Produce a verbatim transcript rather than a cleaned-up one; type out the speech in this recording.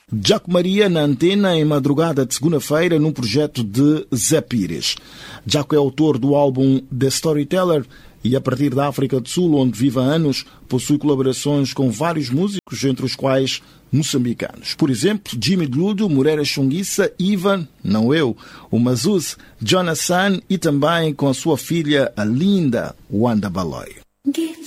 Jaco Maria na antena em madrugada de segunda-feira num projeto de Zé Pires. Jaco é autor do álbum The Storyteller e a partir da África do Sul, onde vive há anos, possui colaborações com vários músicos, entre os quais moçambicanos. Por exemplo, Jimmy Gludo, Moreira Xunguissa, Ivan, não eu, o Mazuz, Jonathan e também com a sua filha, a linda Wanda Baloy.